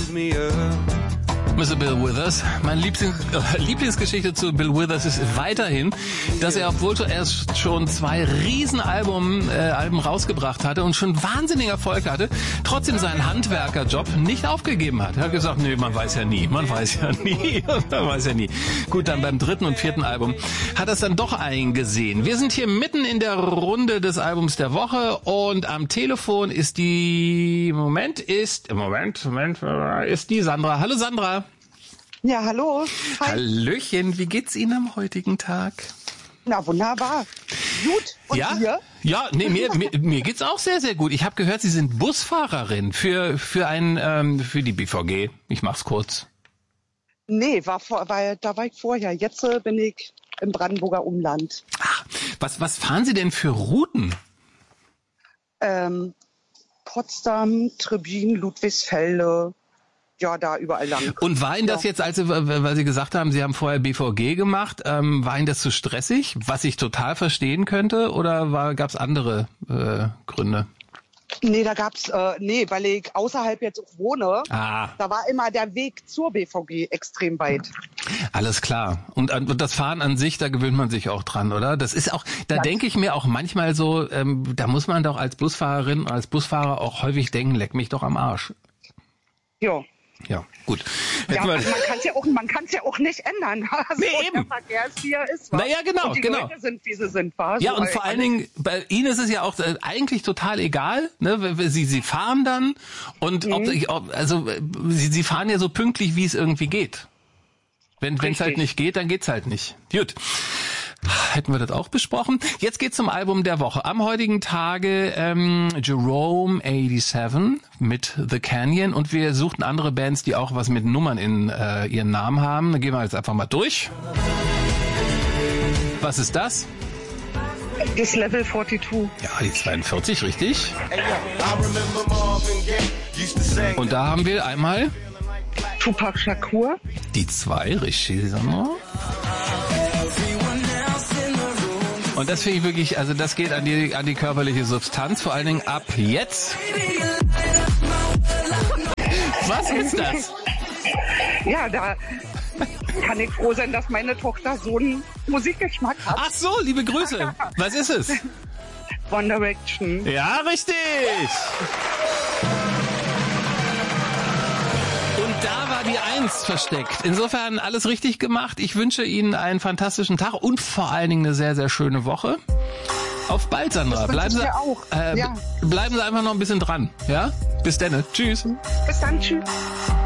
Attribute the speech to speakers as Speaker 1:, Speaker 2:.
Speaker 1: Mr. Bill Withers. Meine Lieblingsgeschichte zu Bill Withers ist weiterhin, dass er, obwohl er schon 2 Riesenalben rausgebracht hatte und schon wahnsinnigen Erfolg hatte, trotzdem seinen Handwerkerjob nicht aufgegeben hat. Er hat gesagt, nee, man weiß ja nie. Gut, dann beim 3. und 4. Album hat er es dann doch eingesehen. Wir sind hier mitten in der Runde des Albums der Woche und am Telefon ist die Sandra. Hallo Sandra.
Speaker 2: Ja, hallo.
Speaker 1: Hi. Hallöchen, wie geht's Ihnen am heutigen Tag?
Speaker 2: Na, wunderbar. Gut. Und
Speaker 1: ja?
Speaker 2: dir?
Speaker 1: Ja, nee, mir geht's auch sehr, sehr gut. Ich habe gehört, Sie sind Busfahrerin für die BVG. Ich mach's kurz.
Speaker 2: Nee, da war ich vorher. Jetzt bin ich im Brandenburger Umland.
Speaker 1: Ach, was fahren Sie denn für Routen?
Speaker 2: Potsdam, Trebin, Ludwigsfelde. Ja, da überall lang.
Speaker 1: Und war Ihnen das jetzt, weil Sie gesagt haben, Sie haben vorher BVG gemacht, war Ihnen das zu stressig, was ich total verstehen könnte, oder gab's andere Gründe?
Speaker 2: Nee, weil ich außerhalb jetzt auch wohne. Da war immer der Weg zur BVG extrem weit.
Speaker 1: Alles klar. Und das Fahren an sich, da gewöhnt man sich auch dran, oder? Das ist auch, da denke ich mir auch manchmal so, da muss man doch als Busfahrerin, als Busfahrer auch häufig denken, leck mich doch am Arsch.
Speaker 2: Jo.
Speaker 1: Ja, gut.
Speaker 2: Ja, man kann es ja auch nicht ändern. Also
Speaker 1: nee, eben.
Speaker 2: Der Verkehr ist, wie er ist. Was?
Speaker 1: Naja, genau,
Speaker 2: und die
Speaker 1: genau.
Speaker 2: Leute sind, wie sie sind. Was?
Speaker 1: Ja, und vor allen Dingen, bei Ihnen ist es ja auch eigentlich total egal, ne? Sie fahren dann und Sie fahren ja so pünktlich, wie es irgendwie geht. Wenn es halt nicht geht, dann geht's halt nicht. Gut. Hätten wir das auch besprochen. Jetzt geht's zum Album der Woche. Am heutigen Tage Jerome 87 mit The Canyon und wir suchten andere Bands, die auch was mit Nummern in ihren Namen haben. Da gehen wir jetzt einfach mal durch. Was ist das?
Speaker 2: Das Level 42.
Speaker 1: Ja, die 42, richtig. Und da haben wir einmal
Speaker 2: Tupac Shakur.
Speaker 1: Die 2, richtig. Und das finde ich wirklich, also das geht an die körperliche Substanz, vor allen Dingen ab jetzt. Was ist das?
Speaker 2: Ja, da kann ich froh sein, dass meine Tochter so einen Musikgeschmack hat.
Speaker 1: Ach so, liebe Grüße. Was ist es?
Speaker 2: One Direction.
Speaker 1: Ja, richtig. Und da war die 1 versteckt. Insofern alles richtig gemacht. Ich wünsche Ihnen einen fantastischen Tag und vor allen Dingen eine sehr, sehr schöne Woche. Auf bald, Sandra. Bleiben Sie einfach noch ein bisschen dran. Ja? Bis dann. Tschüss.
Speaker 2: Bis dann. Tschüss.